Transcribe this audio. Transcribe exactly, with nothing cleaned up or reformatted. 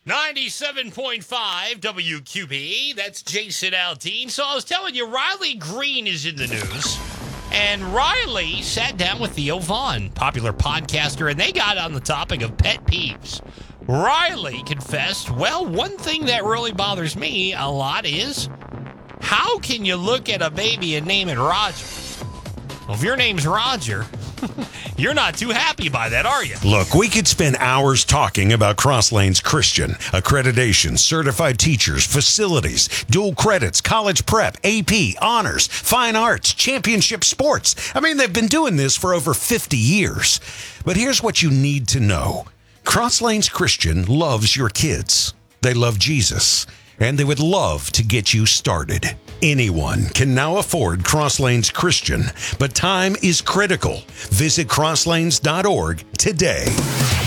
ninety-seven point five W Q B. That's Jason Aldean. So I was telling you, Riley Green is in the news. And Riley sat down with Theo Vaughn, popular podcaster, and they got on the topic of pet peeves. Riley confessed, well, one thing that really bothers me a lot is, how can you look at a baby and name it Roger? Well, if your name's Roger, you're not too happy by that, are you? Look, we could spend hours talking about Crosslanes Christian, accreditation, certified teachers, facilities, dual credits, college prep, A P, honors, fine arts, championship sports. I mean, they've been doing this for over fifty years. But here's what you need to know. Crosslanes Christian loves your kids. They love Jesus, and they would love to get you started. Anyone can now afford Crosslanes Christian, but time is critical. Visit crosslanes dot org today.